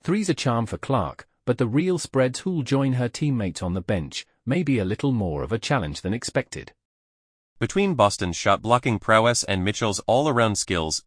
Three's a charm for Clark, but the real spreads who'll join her teammates on the bench may be a little more of a challenge than expected. Between Boston's shot-blocking prowess and Mitchell's all-around skills,